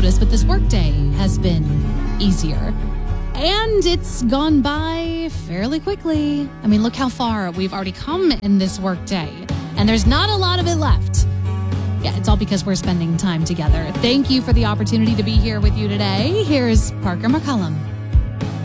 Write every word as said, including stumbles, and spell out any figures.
noticed, but this workday has been easier. And it's gone by fairly quickly. I mean, look how far we've already come in this workday. And there's not a lot of it left. Yeah, it's all because we're spending time together. Thank you for the opportunity to be here with you today. Here's Parker McCullum.